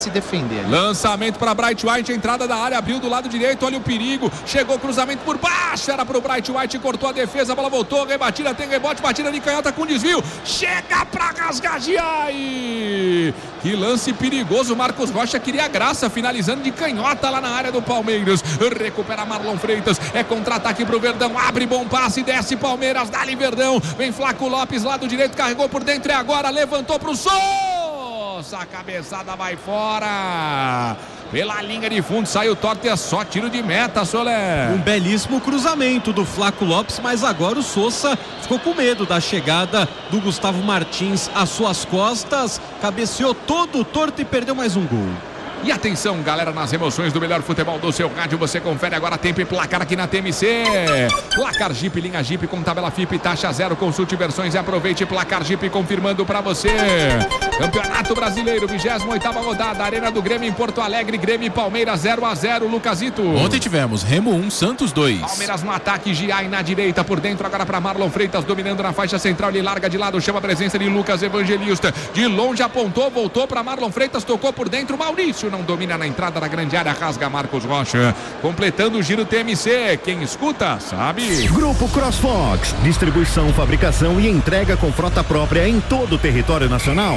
se defender. Lançamento para Bright White, entrada da área, abriu do lado direito, olha o perigo, chegou cruzamento por baixo, era para o Bright White, cortou a defesa, a bola voltou, rebatida, tem rebote, batida de canhota com desvio, chega para rasgar Giai. Que lance perigoso, Marcos Rocha queria graça, finalizando de canhota lá na área do Palmeiras, recupera Marlon Freitas, é contra-ataque pro Verdão, abre bom passe, desce Palmeiras, dá-lhe Verdão, vem Flaco Lopes, lado direito, carregou por dentro e agora levantou pro Souza, a cabeçada vai fora, pela linha de fundo, saiu torto e é só tiro de meta, Soler. Um belíssimo cruzamento do Flaco Lopes, mas agora o Souza ficou com medo da chegada do Gustavo Martins às suas costas, cabeceou todo torto e perdeu mais um gol. E atenção, galera, nas emoções do melhor futebol do seu rádio, você confere agora tempo e placar aqui na TMC. Placar Jeep, linha Jeep com tabela FIP, taxa zero, consulte versões e aproveite. Placar Jeep confirmando pra você. Campeonato Brasileiro, 28ª rodada, Arena do Grêmio em Porto Alegre, Grêmio e Palmeiras 0-0, Lucasito. Ontem tivemos Remo 1, Santos 2. Palmeiras no ataque, Giai na direita, por dentro agora pra Marlon Freitas, dominando na faixa central, ele larga de lado, chama a presença de Lucas Evangelista, de longe apontou, voltou pra Marlon Freitas, tocou por dentro, Maurício não domina na entrada da grande área, rasga Marcos Rocha, completando o giro TMC, quem escuta sabe. Grupo CrossFox, distribuição, fabricação e entrega com frota própria em todo o território nacional.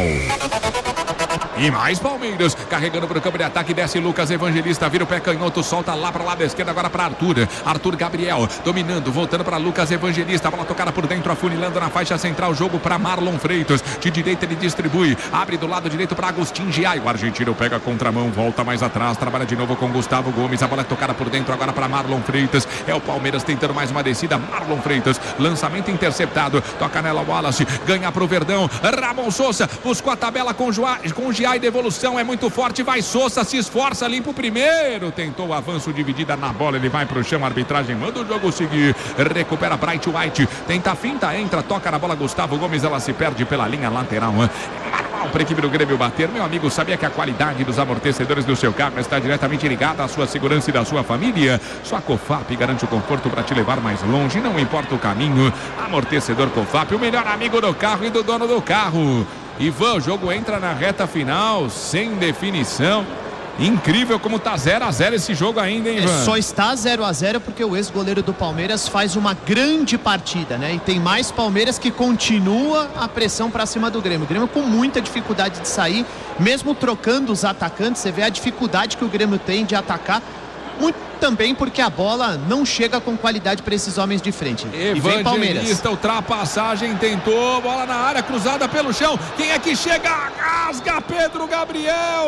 E mais Palmeiras, carregando para o campo de ataque, desce Lucas Evangelista, vira o pé canhoto, solta lá para o lado esquerdo, agora para Arthur Gabriel, dominando, voltando para Lucas Evangelista, a bola tocada por dentro, afunilando na faixa central, jogo para Marlon Freitas, de direita ele distribui, abre do lado direito para Agustin Giai, o argentino pega a contramão, volta mais atrás, trabalha de novo com Gustavo Gomes, a bola é tocada por dentro agora para Marlon Freitas, é o Palmeiras tentando mais uma descida, Marlon Freitas, lançamento interceptado, toca nela Wallace, ganha pro Verdão, Ramon Souza, buscou a tabela com Giai, devolução é muito forte, vai Souza, se esforça, limpa o primeiro, tentou o avanço, dividida na bola, ele vai pro chão, a arbitragem manda o jogo seguir, recupera Bright White, tenta a finta, entra, toca na bola Gustavo Gomes, ela se perde pela linha lateral, para a equipe do Grêmio bater. Meu amigo, sabia que a qualidade dos amortecedores do seu carro está diretamente ligada à sua segurança e da sua família? Sua Cofap garante o conforto para te levar mais longe, não importa o caminho. Amortecedor Cofap, o melhor amigo do carro e do dono do carro. Ivan, o jogo entra na reta final, sem definição. Incrível como tá 0-0 esse jogo ainda, hein, Ivan? Só está 0-0 porque o ex-goleiro do Palmeiras faz uma grande partida, né? E tem mais Palmeiras que continua a pressão para cima do Grêmio. O Grêmio com muita dificuldade de sair, mesmo trocando os atacantes, você vê a dificuldade que o Grêmio tem de atacar. Muito também porque a bola não chega com qualidade para esses homens de frente. E vem Palmeiras. Ultrapassagem, tentou, bola na área, cruzada pelo chão. Quem é que chega? Rasga Pedro Gabriel.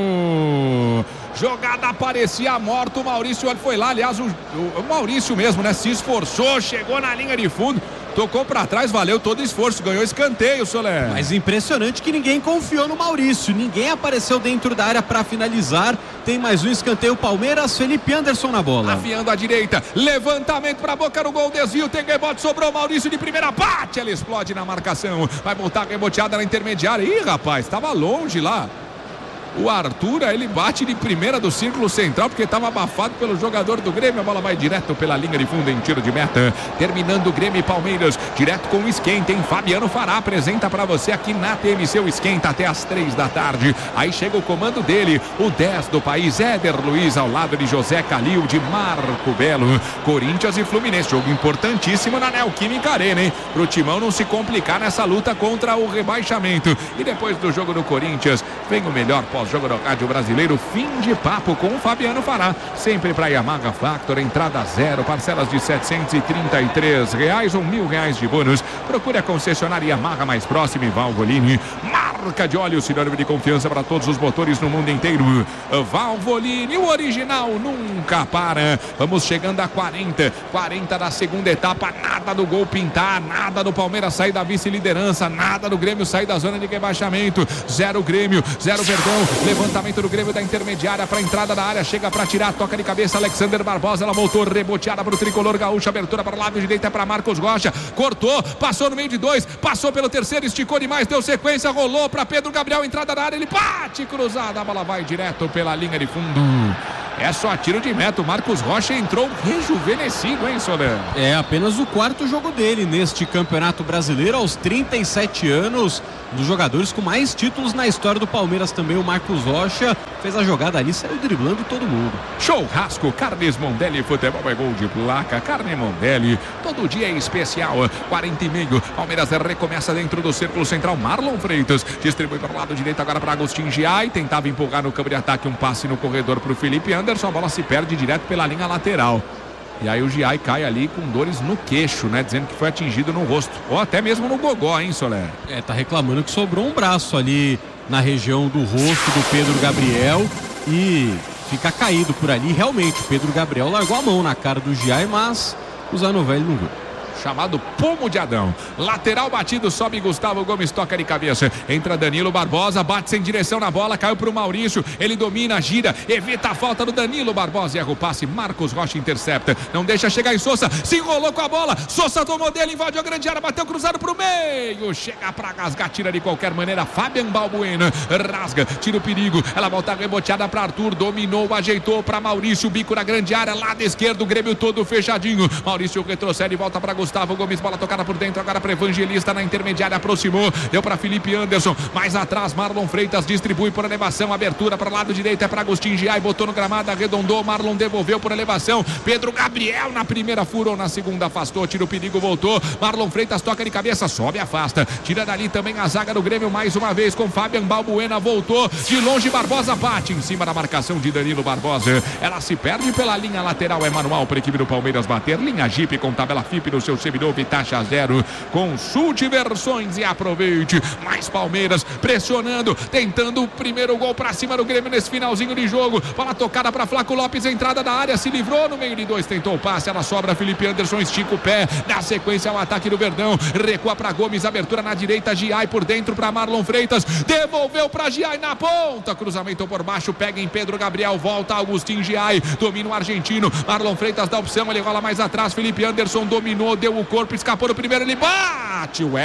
Jogada parecia morta, o Maurício foi lá, aliás, o Maurício mesmo, né? Se esforçou, chegou na linha de fundo. Tocou para trás, valeu todo o esforço, ganhou escanteio, Soler. Mas impressionante que ninguém confiou no Maurício, ninguém apareceu dentro da área para finalizar. Tem mais um escanteio, Palmeiras, Felipe Anderson na bola. Afiando a direita, levantamento para a boca no gol, desvio, tem rebote, sobrou Maurício de primeira, bate, ela explode na marcação, vai voltar reboteada na intermediária. Ih, rapaz, estava longe lá. O Arthur, ele bate de primeira do círculo central porque estava abafado pelo jogador do Grêmio. A bola vai direto pela linha de fundo em tiro de meta. Terminando o Grêmio e Palmeiras, direto com o esquenta, hein? Fabiano Fará apresenta para você aqui na TMC o esquenta até às 3 da tarde. Aí chega o comando dele, o 10 do país, Éder Luiz, ao lado de José Calil, de Marco Belo. Corinthians e Fluminense, jogo importantíssimo na Neoquímica Arena, hein? Pro Timão não se complicar nessa luta contra o rebaixamento. E depois do jogo do Corinthians, vem o melhor pós-jogo do rádio brasileiro, fim de papo com o Fabiano Fará, sempre para Yamaha Factor, entrada zero, parcelas de R$733 ou R$1.000 de bônus. Procure a concessionária Yamaha mais próxima e Valvoline, marca de óleo, sinônimo de confiança para todos os motores no mundo inteiro. Valvoline, o original nunca para. Vamos chegando a 40 da segunda etapa, nada do gol pintar, nada do Palmeiras sair da vice-liderança, nada do Grêmio sair da zona de rebaixamento, 0 Grêmio, 0 Verdão. Levantamento do Grêmio da intermediária para a entrada da área, chega para tirar, toca de cabeça Alexander Barbosa, ela voltou reboteada para o tricolor gaúcho, abertura para o lado direito, é para Marcos Rocha, cortou, passou no meio de 2, passou pelo terceiro, esticou demais, deu sequência, rolou para Pedro Gabriel, entrada da área, ele bate cruzada, a bola vai direto pela linha de fundo. É só tiro de meta. O Marcos Rocha entrou rejuvenescido, hein, Soler? É apenas o 4º jogo dele neste Campeonato Brasileiro, aos 37 anos. Um dos jogadores com mais títulos na história do Palmeiras também, o Marcos Rocha. Fez a jogada ali, saiu driblando todo mundo. Churrasco, Carnes Mondelli, futebol é gol de placa. Carne Mondelli, todo dia é especial. 40,5. Palmeiras recomeça dentro do círculo central. Marlon Freitas distribui para o lado direito agora para Agostinho Giai. Tentava empurrar no campo de ataque, um passe no corredor para o Felipe Anderson. A bola se perde direto pela linha lateral. E aí o Giai cai ali com dores no queixo, né? Dizendo que foi atingido no rosto. Ou até mesmo no gogó, hein, Soler? Tá reclamando que sobrou um braço ali na região do rosto do Pedro Gabriel e fica caído por ali. Realmente, o Pedro Gabriel largou a mão na cara do Giai, mas o Zanovelli não viu. Chamado Pomo de Adão. Lateral batido, sobe Gustavo Gomes, toca de cabeça. Entra Danilo Barbosa, bate sem direção na bola, caiu para o Maurício. Ele domina, gira, evita a falta do Danilo Barbosa. Erra o passe, Marcos Rocha intercepta. Não deixa chegar em Sousa, se enrolou com a bola. Sousa tomou dele, invadiu a grande área, bateu cruzado para o meio. Chega para rasgar, tira de qualquer maneira. Fabian Balbuena rasga, tira o perigo. Ela volta reboteada para Arthur, dominou, ajeitou para Maurício. Bico na grande área, lado esquerdo, o Grêmio todo fechadinho. Maurício retrocede, volta para Gustavo Gomes, bola tocada por dentro agora para Evangelista na intermediária, aproximou, deu para Felipe Anderson, mais atrás Marlon Freitas distribui por elevação, abertura para o lado direito é para Agostinho Giai, botou no gramado, arredondou, Marlon devolveu por elevação, Pedro Gabriel na primeira furou, na segunda afastou, tira o perigo, voltou, Marlon Freitas toca de cabeça, sobe, afasta, tira dali também a zaga do Grêmio mais uma vez com Fabian Balbuena, voltou, de longe Barbosa bate em cima da marcação de Danilo Barbosa, ela se perde pela linha lateral, é manual para a equipe do Palmeiras bater, linha Jeep com tabela FIP no seu servidor, taxa zero, consulte versões e aproveite. Mais Palmeiras pressionando, tentando o primeiro gol para cima do Grêmio nesse finalzinho de jogo, bola tocada para Flaco Lopes, entrada da área, se livrou no meio de dois, tentou o passe, ela sobra, Felipe Anderson estica o pé, dá sequência ao ataque do Verdão, recua para Gomes, abertura na direita, Giai por dentro para Marlon Freitas, devolveu para Giai na ponta, cruzamento por baixo, pega em Pedro Gabriel, volta Agostinho Giai, domina o argentino, Marlon Freitas dá opção, ele rola mais atrás, Felipe Anderson dominou, deu o corpo, escapou no primeiro, ele bate o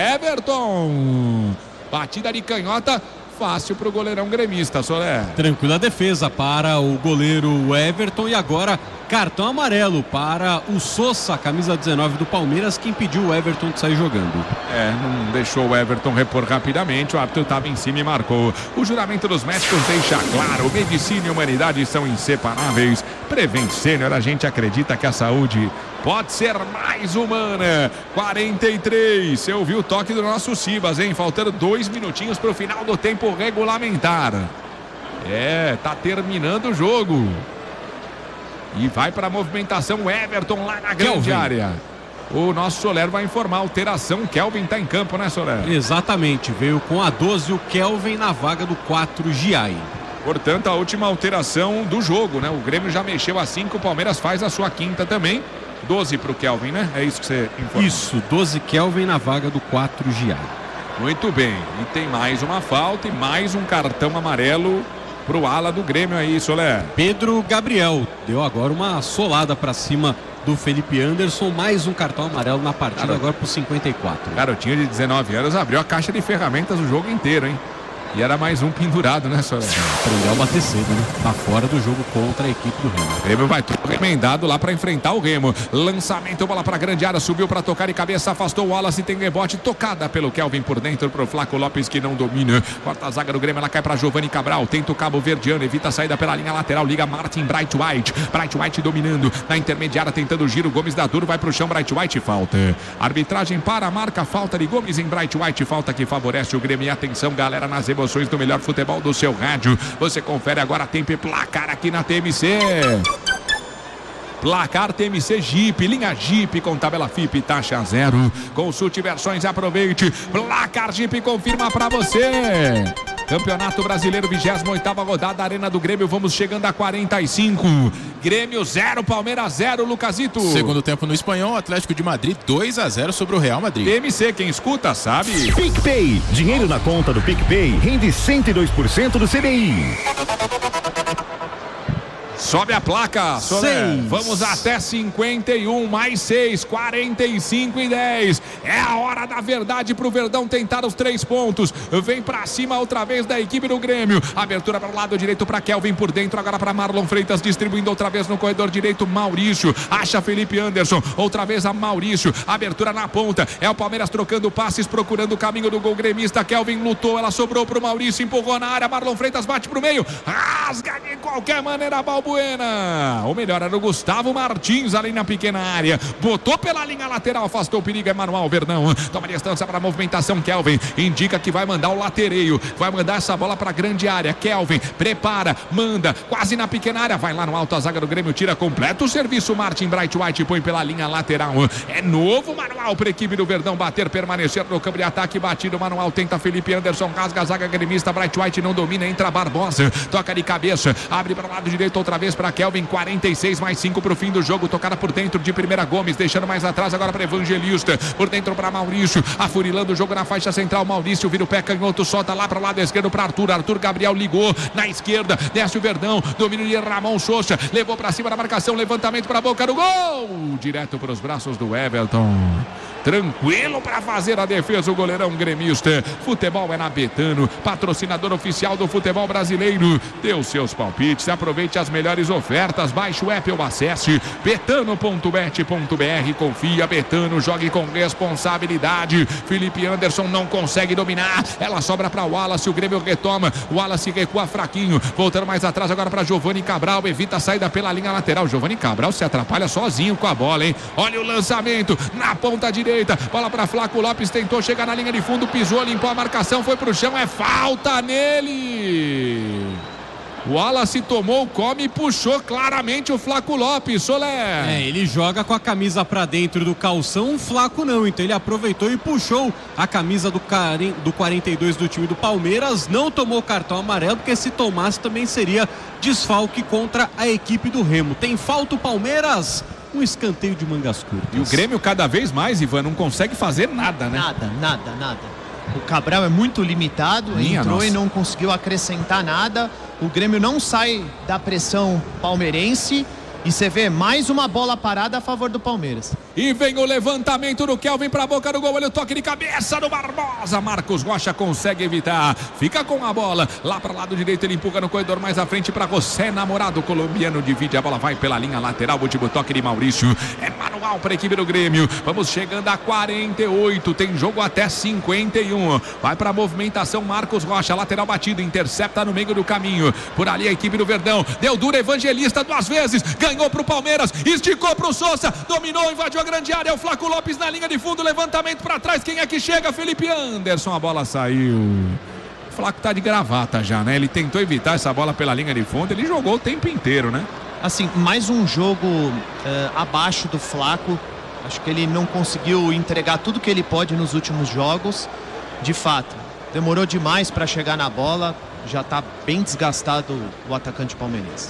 Everton, batida de canhota fácil para o goleirão gremista, Soler. Tranquila defesa para o goleiro Everton e agora cartão amarelo para o Sousa, camisa 19 do Palmeiras, que impediu o Everton de sair jogando. Não deixou o Everton repor rapidamente, o árbitro estava em cima e marcou. O juramento dos médicos deixa claro, medicina e humanidade são inseparáveis. Prevent Sênior, a gente acredita que a saúde pode ser mais humana. 43, você ouviu o toque do nosso Cibas, hein? Faltando 2 minutinhos para o final do tempo regulamentar. Tá terminando o jogo. E vai para a movimentação o Everton lá na grande área. O nosso Soler vai informar, alteração, Kelvin está em campo, né, Soler? Exatamente, veio com a 12 o Kelvin na vaga do 4 Giai. Portanto, a última alteração do jogo, né? O Grêmio já mexeu a 5, o Palmeiras faz a sua quinta também. 12 para o Kelvin, né? É isso que você informa. Isso, 12 Kelvin na vaga do 4 Giai. Muito bem, e tem mais uma falta e mais um cartão amarelo pro ala do Grêmio aí, Soler. Pedro Gabriel deu agora uma solada para cima do Felipe Anderson, mais um cartão amarelo na partida, agora pro 54. Garotinho de 19 anos abriu a caixa de ferramentas o jogo inteiro, hein? E era mais um pendurado, né, Soler? Aprendeu a bater cedo, né? Tá fora do jogo contra a equipe do Remo. O Grêmio vai todo remendado lá para enfrentar o Remo. Lançamento, bola para grande área, subiu para tocar de cabeça, afastou o Wallace, tem rebote, tocada pelo Kelvin por dentro pro Flaco Lopes que não domina. Corta a zaga do Grêmio, ela cai para Giovanni Cabral, tenta o cabo verdiano, evita a saída pela linha lateral, liga Martin Bright White. Bright White dominando na intermediária, tentando o giro, Gomes dá duro, vai pro chão, Bright White, falta. Arbitragem para a marca, falta de Gomes em Bright White, falta que favorece o Grêmio. E atenção, galera, nas emoções do melhor futebol do seu rádio. Você confere agora tempo e placar aqui na TMC. Placar TMC Jeep, linha Jeep com tabela FIP, taxa zero. Consulte versões e aproveite. Placar Jeep confirma pra você. Campeonato Brasileiro, 28ª rodada, Arena do Grêmio, vamos chegando a 45. Grêmio 0, Palmeiras 0, Lucasito. Segundo tempo no Espanhol, Atlético de Madrid 2-0 sobre o Real Madrid. TMC, quem escuta sabe. PicPay, dinheiro na conta do PicPay rende 102% do CDI. Sobe a placa, Soler. Vamos até 51, mais 6, 45 e 10. É a hora da verdade pro Verdão tentar os 3 pontos. Vem pra cima outra vez da equipe do Grêmio. Abertura para o lado direito para Kelvin por dentro. Agora para Marlon Freitas distribuindo outra vez no corredor direito. Maurício acha Felipe Anderson. Outra vez a Maurício. Abertura na ponta. É o Palmeiras trocando passes, procurando o caminho do gol gremista. Kelvin lutou. Ela sobrou pro Maurício. Empurrou na área. Marlon Freitas bate pro meio. Rasga de qualquer maneira a Balbuena. Ou melhor, era o Gustavo Martins ali na pequena área. Botou pela linha lateral. Afastou o perigo. É Manuel Verdão. Toma distância para a movimentação. Kelvin indica que vai mandar o latereio. Vai mandar essa bola para a grande área. Kelvin prepara, manda, quase na pequena área. Vai lá no alto, a zaga do Grêmio tira completo o serviço. Martin Bright White põe pela linha lateral. É novo manual para a equipe do Verdão bater, permanecer no campo de ataque. Batido, manual tenta Felipe Anderson, rasga a zaga gremista. Bright White não domina, entra Barbosa, toca de cabeça, abre para o lado direito outra vez para Kelvin. 46 mais 5 para o fim do jogo. Tocada por dentro de primeira Gomes, deixando mais atrás agora para Evangelista. Por dentro para Maurício, afurilando o jogo na faixa central. Maurício vira o pé canhoto, solta lá para o lado esquerdo para Arthur Gabriel ligou na esquerda, desce o Verdão, domínio de Ramon Sousa, levou para cima da marcação, levantamento para a boca do gol, direto para os braços do Everton. Tranquilo para fazer a defesa o goleirão gremista. Futebol é na Betano, patrocinador oficial do futebol brasileiro. Dê os seus palpites, aproveite as melhores ofertas, baixe o app ou acesse betano.bet.br. Confia, Betano, jogue com responsabilidade. Felipe Anderson não consegue dominar, ela sobra para o Wallace, o Grêmio retoma, o Wallace recua fraquinho, voltando mais atrás agora para Giovani Cabral, evita a saída pela linha lateral. Giovani Cabral se atrapalha sozinho com a bola, hein? Olha o lançamento na ponta direita. Bola para Flaco Lopes, tentou chegar na linha de fundo, pisou, limpou a marcação, foi pro chão, é falta nele. O Wallace tomou o come e puxou claramente o Flaco Lopes, Soler. Ele joga com a camisa pra dentro do calção, o Flaco não, então ele aproveitou e puxou a camisa do 42 do time do Palmeiras, não tomou cartão amarelo, porque se tomasse também seria desfalque contra a equipe do Remo. Tem falta o Palmeiras, um escanteio de mangas curtas. E o Grêmio cada vez mais, Ivan, não consegue fazer nada, né? Nada. O Cabral é muito limitado, entrou e não conseguiu acrescentar nada. O Grêmio não sai da pressão palmeirense. E você vê mais uma bola parada a favor do Palmeiras. E vem o levantamento do Kelvin para a boca do gol. Olha o toque de cabeça do Barbosa. Marcos Rocha consegue evitar. Fica com a bola. Lá para o lado direito ele empurra no corredor mais à frente para José Namorado. O colombiano divide a bola. Vai pela linha lateral. Último toque de Maurício. É manual para a equipe do Grêmio. Vamos chegando a 48. Tem jogo até 51. Vai para a movimentação Marcos Rocha. Lateral batido. Intercepta no meio do caminho. Por ali a equipe do Verdão. Deu dura Evangelista 2 vezes. Ganhou pro Palmeiras, esticou pro Sousa, dominou, invadiu a grande área, é o Flaco Lopes na linha de fundo, levantamento para trás, quem é que chega? Felipe Anderson, a bola saiu. O Flaco tá de gravata já, né? Ele tentou evitar essa bola pela linha de fundo, ele jogou o tempo inteiro, né? Assim, mais um jogo abaixo do Flaco, acho que ele não conseguiu entregar tudo que ele pode nos últimos jogos, de fato, demorou demais para chegar na bola. Já está bem desgastado o atacante palmeirense.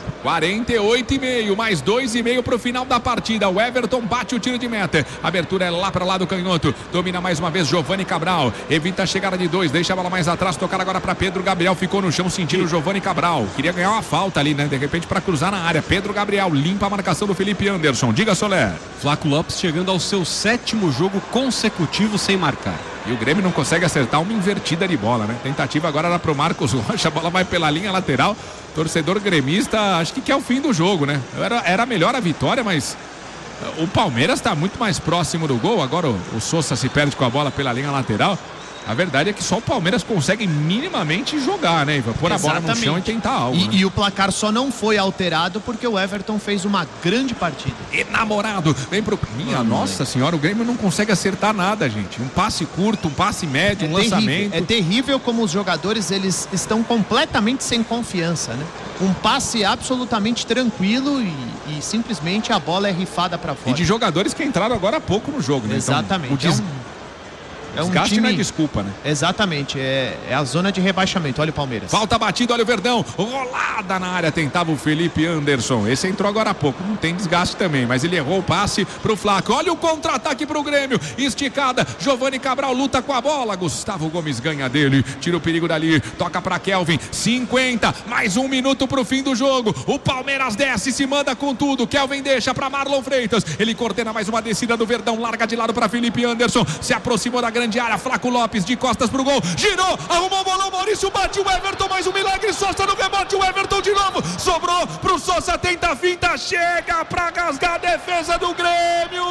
48,5, mais 2,5 para o final da partida. O Everton bate o tiro de meta. Abertura é lá para lá do canhoto. Domina mais uma vez Giovani Cabral. Evita a chegada de 2. Deixa a bola mais atrás. Tocar agora para Pedro Gabriel. Ficou no chão sentindo o Giovani Cabral. Queria ganhar uma falta ali, né? De repente para cruzar na área. Pedro Gabriel limpa a marcação do Felipe Anderson. Diga, Soler. Flaco Lopes chegando ao seu 7º jogo consecutivo sem marcar. E o Grêmio não consegue acertar uma invertida de bola, né? Tentativa agora era pro Marcos Rocha, a bola vai pela linha lateral. Torcedor gremista, acho que quer o fim do jogo, né? Era melhor a vitória, mas o Palmeiras está muito mais próximo do gol. Agora o Sousa se perde com a bola pela linha lateral. A verdade é que só o Palmeiras consegue minimamente jogar, né, Ivan? Pôr a bola no chão e tentar algo. E o placar só não foi alterado porque o Everton fez uma grande partida. Enamorado, vem pro... Nossa senhora, o Grêmio não consegue acertar nada, gente. Um passe curto, um passe médio, um lançamento. É terrível como os jogadores, eles estão completamente sem confiança, né? Um passe absolutamente tranquilo e simplesmente a bola é rifada para fora. E de jogadores que entraram agora há pouco no jogo, né? Exatamente. Então, Desgaste não é desculpa, né? Exatamente, é a zona de rebaixamento. Olha o Palmeiras. Falta batida, olha o Verdão. Rolada na área, tentava o Felipe Anderson. Esse entrou agora há pouco, não tem desgaste também, mas ele errou o passe pro Flaco. Olha o contra-ataque pro Grêmio. Esticada, Giovani Cabral luta com a bola. Gustavo Gomes ganha dele, tira o perigo dali, toca pra Kelvin. 50, mais 1 minuto pro fim do jogo. O Palmeiras desce, se manda com tudo. Kelvin deixa pra Marlon Freitas. Ele coordena mais uma descida do Verdão, larga de lado pra Felipe Anderson. Se aproximou da grande área, Flaco Lopes de costas pro gol, girou, arrumou o bolão, Maurício bate o Everton, mais um milagre, Sosa no rebote, o Everton de novo, sobrou pro Sosa, tenta a finta, chega pra rasgar a defesa do Grêmio,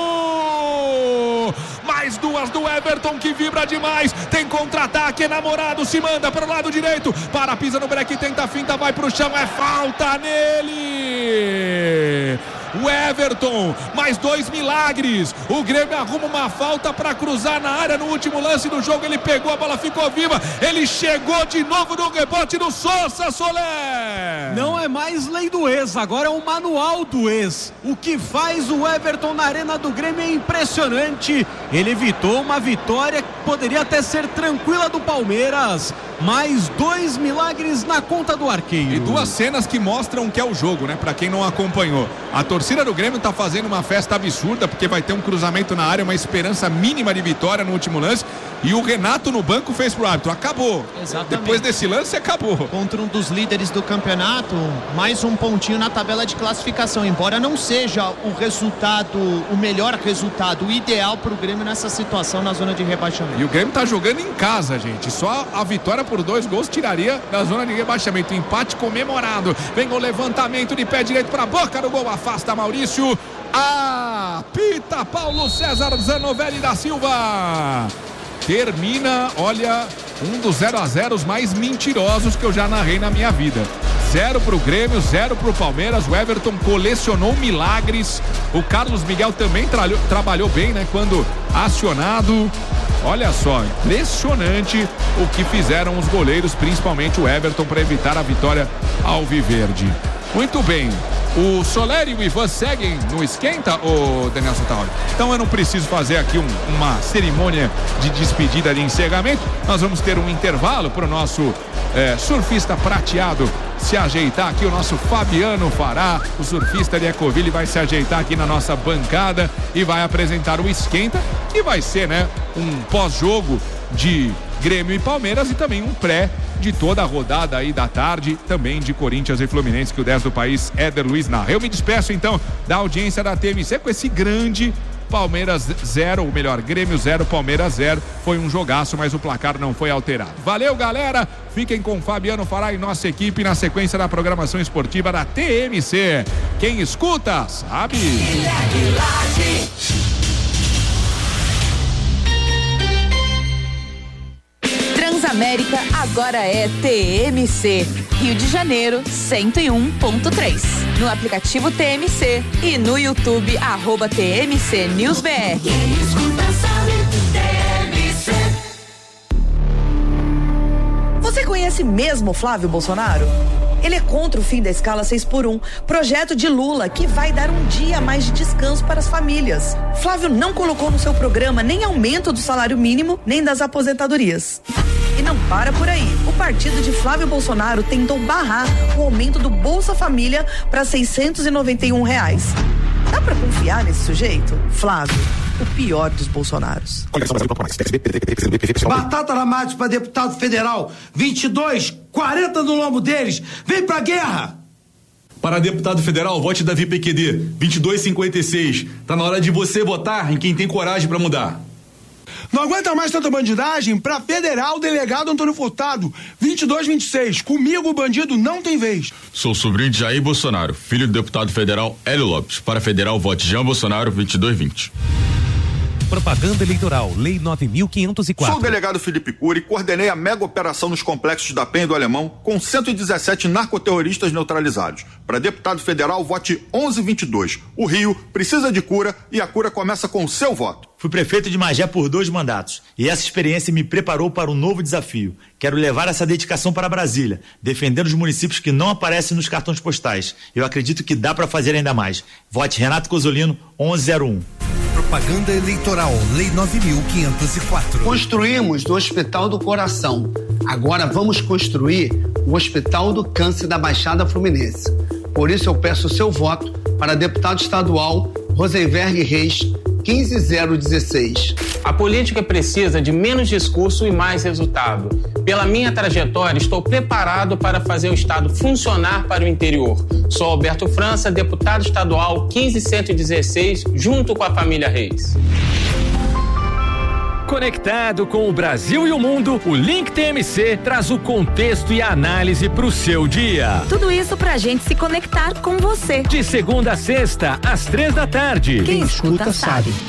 mais 2 do Everton que vibra demais, tem contra-ataque, enamorado, se manda pro lado direito, para, pisa no break, tenta a finta, vai pro chão, é falta nele. O Everton, mais 2 milagres. O Grêmio arruma uma falta para cruzar na área no último lance do jogo. Ele pegou, a bola ficou viva. Ele chegou de novo no rebote do Sosa, Soler. Não é mais lei do ex, agora é o manual do ex. O que faz o Everton na arena do Grêmio é impressionante. Ele evitou uma vitória que poderia até ser tranquila do Palmeiras. Mais 2 milagres na conta do arqueiro. E 2 cenas que mostram que é o jogo, né? Pra quem não acompanhou. A torcida do Grêmio tá fazendo uma festa absurda, porque vai ter um cruzamento na área, uma esperança mínima de vitória no último lance. E o Renato no banco fez pro árbitro. Acabou. Exatamente. Depois desse lance, acabou. Contra um dos líderes do campeonato, mais um pontinho na tabela de classificação. Embora não seja o resultado, o melhor resultado, o ideal pro Grêmio nessa situação na zona de rebaixamento. E o Grêmio tá jogando em casa, gente. Só a vitória por 2 gols tiraria da zona de rebaixamento. Empate comemorado. Vem o levantamento de pé direito pra boca do gol. Afasta Maurício. Apita Paulo César Zanovelli da Silva. Termina, olha, um dos 0-0 mais mentirosos que eu já narrei na minha vida. 0 pro Grêmio, 0 pro Palmeiras. O Everton colecionou milagres. O Carlos Miguel também trabalhou bem, né? Quando acionado. Olha só, impressionante o que fizeram os goleiros, principalmente o Everton, para evitar a vitória alviverde. Muito bem. O Soler e o Ivan seguem no esquenta, o Daniel Santaoli. Então eu não preciso fazer aqui uma cerimônia de despedida de encerramento. Nós vamos ter um intervalo para o nosso surfista prateado se ajeitar aqui. O nosso Fabiano Fará, o surfista de Ecoville, vai se ajeitar aqui na nossa bancada e vai apresentar o esquenta, que vai ser, né, um pós-jogo de Grêmio e Palmeiras e também um pré de toda a rodada aí da tarde, também de Corinthians e Fluminense, que o 10 do país, Éder Luiz narra. Eu me despeço então da audiência da TMC com esse grande Palmeiras 0, ou melhor, Grêmio 0, Palmeiras 0. Foi um jogaço, mas o placar não foi alterado. Valeu, galera! Fiquem com Fabiano Fará e nossa equipe na sequência da programação esportiva da TMC. Quem escuta, sabe! Transamérica agora é TMC. Rio de Janeiro 101.3. No aplicativo TMC e no YouTube @TMC News BR. Quem escuta sabe, TMC. Você conhece mesmo Flávio Bolsonaro? Ele é contra o fim da escala 6x1, projeto de Lula que vai dar um dia a mais de descanso para as famílias. Flávio não colocou no seu programa nem aumento do salário mínimo, nem das aposentadorias. E não para por aí. O partido de Flávio Bolsonaro tentou barrar o aumento do Bolsa Família para R$691. Dá pra confiar nesse sujeito? Flávio, o pior dos Bolsonaros. Batata na mate para deputado federal, 22, 40 no lombo deles, vem pra guerra! Para deputado federal, vote Davi PQD, 2256. Tá na hora de você votar em quem tem coragem para mudar. Não aguenta mais tanta bandidagem? Pra federal, delegado Antônio Furtado, 2226. Comigo o bandido não tem vez. Sou sobrinho de Jair Bolsonaro, filho do deputado federal Hélio Lopes. Para federal, vote Jean Bolsonaro, 2220. Propaganda eleitoral, Lei 9.504. Sou o delegado Felipe Cury e coordenei a mega operação nos complexos da Penha e do Alemão, com 117 narcoterroristas neutralizados. Para deputado federal, vote 1122. O Rio precisa de cura e a cura começa com o seu voto. Fui prefeito de Magé por 2 mandatos e essa experiência me preparou para um novo desafio. Quero levar essa dedicação para Brasília, defendendo os municípios que não aparecem nos cartões postais. Eu acredito que dá para fazer ainda mais. Vote Renato Cozzolino, 1101. Propaganda eleitoral, Lei 9.504. Construímos o Hospital do Coração. Agora vamos construir o Hospital do Câncer da Baixada Fluminense. Por isso eu peço o seu voto para deputado estadual Rosenberg Reis, 15016. A política precisa de menos discurso e mais resultado. Pela minha trajetória, estou preparado para fazer o Estado funcionar para o interior. Sou Alberto França, deputado estadual 15116, junto com a família Reis. Conectado com o Brasil e o mundo, o Link TMC traz o contexto e a análise para o seu dia. Tudo isso pra gente se conectar com você. De segunda a sexta, às 3 da tarde. Quem escuta sabe.